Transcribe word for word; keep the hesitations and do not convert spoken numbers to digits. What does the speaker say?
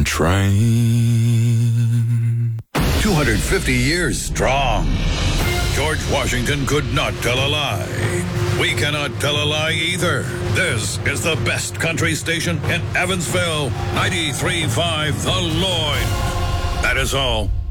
on train. two hundred fifty years strong. George Washington could not tell a lie. We cannot tell a lie either. This is the best country station in Evansville. ninety-three point five The Lloyd. That is all.